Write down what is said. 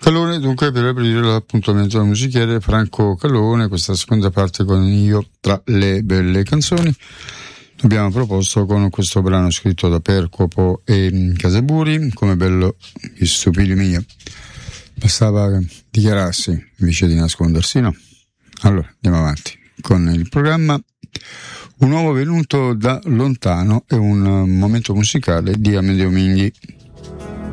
Calone, dunque, per aprire l'appuntamento musicale, Franco Calone, questa seconda parte con Io tra le belle canzoni. Abbiamo proposto con questo brano scritto da Percopo e Casaburi, come bello gli stupidi mio. Bastava dichiararsi invece di nascondersi, no? Allora, andiamo avanti con il programma. Un uomo venuto da lontano è un momento musicale di Amedeo Minghi.